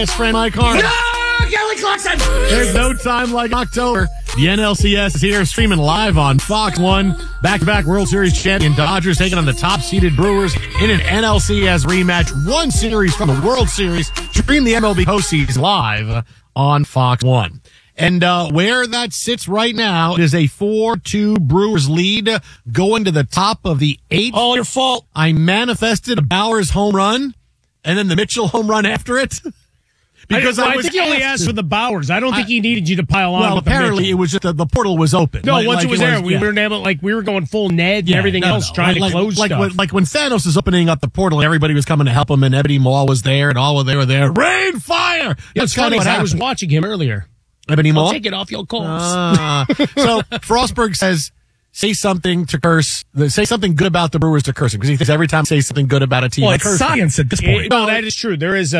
best friend, Mike Harmon. No, Kelly Clarkson! There's no time like October. The NLCS is here, streaming live on Fox 1. Back-to-back World Series champion Dodgers taking on the top-seeded Brewers in an NLCS rematch. One series from the World Series. Stream the MLB postseason live on Fox 1. And where that sits right now, it is a 4-2 Brewers lead going to the top of the 8th. All your fault. I manifested a Bowers home run and then the Mitchell home run after it. Because I think he only asked for the Bowers. I don't think he needed you to pile on. Well, with apparently it was just the portal was open. No, once it was there, we were able, we were going full Ned and everything else, trying to close stuff. Like when Thanos is opening up the portal and everybody was coming to help him, and Ebony Maw was there, and all of they were there. Rain, fire! It's funny. I was watching him earlier. Ebony Maw? Take it off your calls. So Frostberg says, say something to curse. Say something good about the Brewers to curse him, because he thinks every time say something good about a team, well, it's science at this point. No, that is true. There is